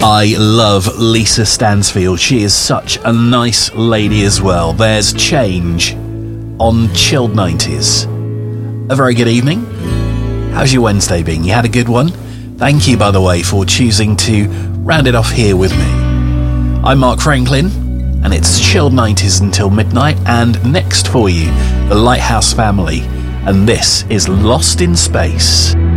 I love Lisa Stansfield. She is such a nice lady as well. There's Change on Chilled 90s. A very good evening. How's your Wednesday been? You had a good one? Thank you, by the way, for choosing to round it off here with me. I'm Mark Franklin, and it's Chilled 90s until midnight, and next for you, the Lighthouse Family, and this is Lost in Space.